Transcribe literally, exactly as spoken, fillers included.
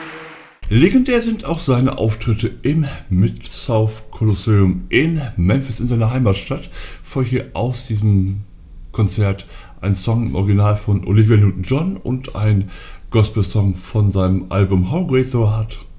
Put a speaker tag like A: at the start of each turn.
A: Legendär sind auch seine Auftritte im Mid-South Coliseum in Memphis in seiner Heimatstadt. Vor hier aus diesem Konzert ein Song im Original von Olivia Newton-John und ein Gospel-Song von seinem Album How Great Thou Art.